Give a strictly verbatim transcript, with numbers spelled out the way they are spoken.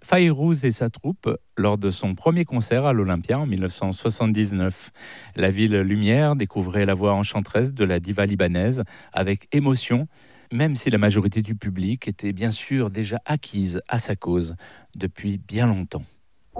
Fayrouz et sa troupe lors de son premier concert à l'Olympia en dix-neuf cent soixante-dix-neuf. La ville lumière découvrait la voix enchanteresse de la diva libanaise avec émotion, même si la majorité du public était bien sûr déjà acquise à sa cause depuis bien longtemps.